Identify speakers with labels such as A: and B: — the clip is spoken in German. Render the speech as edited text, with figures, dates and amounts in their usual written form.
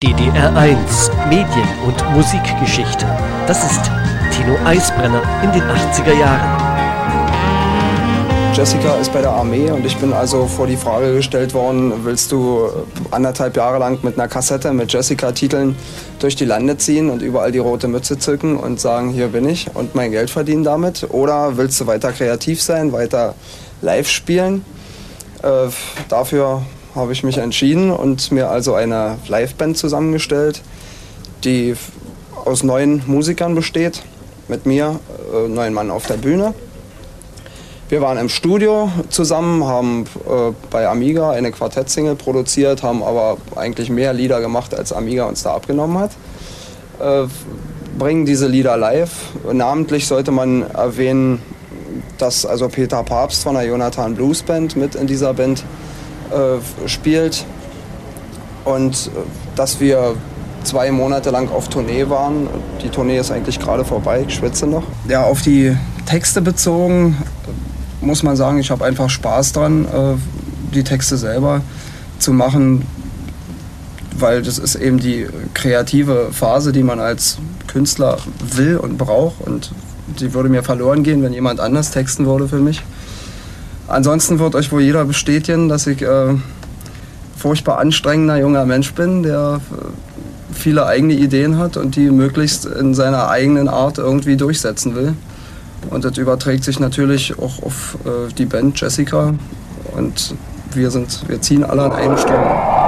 A: DDR1 Medien- und Musikgeschichte. Das ist Tino Eisbrenner in den 80er Jahren.
B: Jessica ist bei der Armee und ich bin also vor die Frage gestellt worden, willst du 1,5 Jahre lang mit einer Kassette mit Jessica-Titeln durch die Lande ziehen und überall die rote Mütze zücken und sagen, hier bin ich und mein Geld verdienen damit? Oder willst du weiter kreativ sein, weiter live spielen? Dafür habe ich mich entschieden und mir also eine Liveband zusammengestellt, die aus 9 Musikern besteht, mit mir, 9 Mann auf der Bühne. Wir waren im Studio zusammen, haben bei Amiga eine Quartett-Single produziert, haben aber eigentlich mehr Lieder gemacht, als Amiga uns da abgenommen hat. Bringen diese Lieder live. Namentlich sollte man erwähnen, dass also Peter Papst von der Jonathan Blues Band mit in dieser Band spielt und dass wir 2 Monate lang auf Tournee waren. Die Tournee ist eigentlich gerade vorbei, ich schwitze noch. Ja, auf die Texte bezogen muss man sagen, ich habe einfach Spaß dran, die Texte selber zu machen, weil das ist eben die kreative Phase, die man als Künstler will und braucht, und die würde mir verloren gehen, wenn jemand anders texten würde für mich. Ansonsten wird euch wohl jeder bestätigen, dass ich furchtbar anstrengender junger Mensch bin, der viele eigene Ideen hat und die möglichst in seiner eigenen Art irgendwie durchsetzen will. Und das überträgt sich natürlich auch auf die Band Jessica, und wir ziehen alle an einem Strang.